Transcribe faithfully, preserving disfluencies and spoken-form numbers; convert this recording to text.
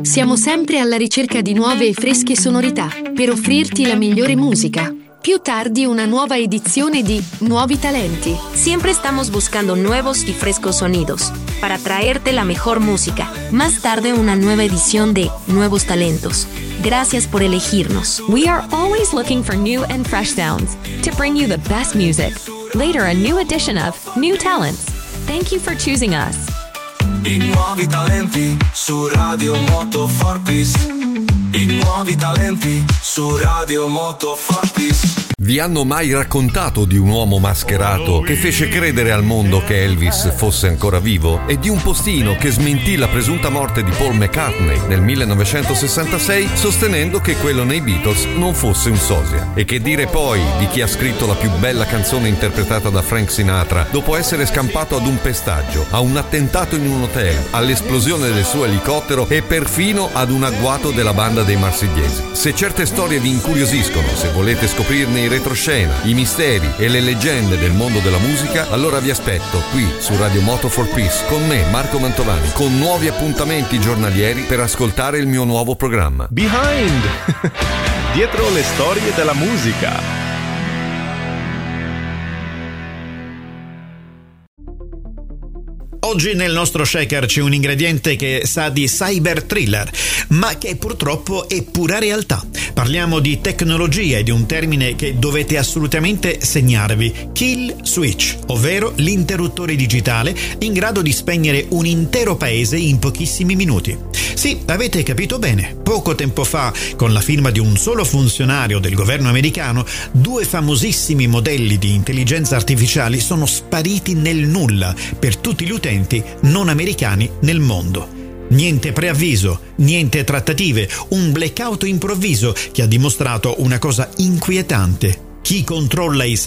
Siamo sempre alla ricerca di nuove e fresche sonorità per offrirti la migliore musica. Più tardi una nueva edición de Nuevi Talenti. Siempre estamos buscando nuevos y frescos sonidos para traerte la mejor música. Más tarde una nueva edición de Nuevos Talentos. Gracias por elegirnos. We are always looking for new and fresh sounds to bring you the best music. Later a new edition of New Talents. Thank you for choosing us. I nuovi talenti su Radio Moto Fortis. I nuovi talenti su Radio Moto Fortis. Vi hanno mai raccontato di un uomo mascherato che fece credere al mondo che Elvis fosse ancora vivo e di un postino che smentì la presunta morte di Paul McCartney nel millenovecentosessantasei sostenendo che quello nei Beatles non fosse un sosia? E che dire poi di chi ha scritto la più bella canzone interpretata da Frank Sinatra dopo essere scampato ad un pestaggio, a un attentato in un hotel, all'esplosione del suo elicottero e perfino ad un agguato della banda dei Marsigliesi? Se certe storie vi incuriosiscono, se volete scoprirne i retroscena, i misteri e le leggende del mondo della musica, allora vi aspetto qui su Radio Moto for Peace con me, Marco Mantovani, con nuovi appuntamenti giornalieri per ascoltare il mio nuovo programma Behind dietro le storie della musica. Oggi nel nostro shaker c'è un ingrediente che sa di cyber thriller, ma che purtroppo è pura realtà. Parliamo di tecnologia e di un termine che dovete assolutamente segnarvi: kill switch, ovvero l'interruttore digitale in grado di spegnere un intero paese in pochissimi minuti. Sì, avete capito bene. Poco tempo fa, con la firma di un solo funzionario del governo americano, due famosissimi modelli di intelligenza artificiale sono spariti nel nulla per tutti gli utenti non americani nel mondo. Niente preavviso, niente trattative, un blackout improvviso che ha dimostrato una cosa inquietante: chi controlla i